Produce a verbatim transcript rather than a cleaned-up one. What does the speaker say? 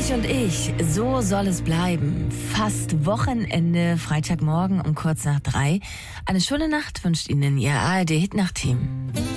Ulrich und ich, so soll es bleiben. Fast Wochenende, Freitagmorgen um kurz nach drei. Eine schöne Nacht wünscht Ihnen Ihr A R D-Hit-Nacht-Team.